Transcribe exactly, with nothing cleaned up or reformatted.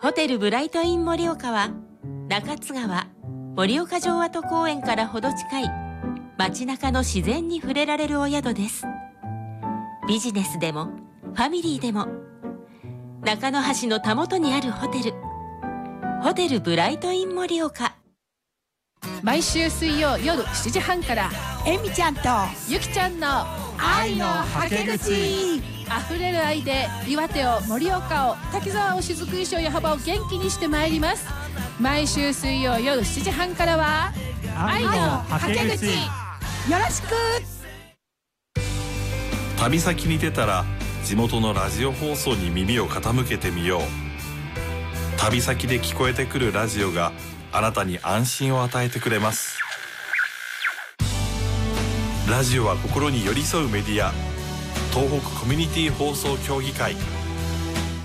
ホテルブライトイン盛岡は中津川盛岡城跡公園からほど近い街中の自然に触れられるお宿です。ビジネスでもファミリーでも中野橋のたもとにあるホテル、ホテルブライトイン盛岡。 毎週水曜夜しちじはんからえみちゃんとゆきちゃんの愛のはけ口。 あふれる愛で岩手を盛岡を滝沢を雫石を矢幅を元気にしてまいります。毎週水曜夜しちじはんからは愛のはけ口、 よろしく。 旅先に出たら地元のラジオ放送に耳を傾けてみよう。旅先で聞こえてくるラジオがあなたに安心を与えてくれます。ラジオは心に寄り添うメディア。東北コミュニティ放送協議会。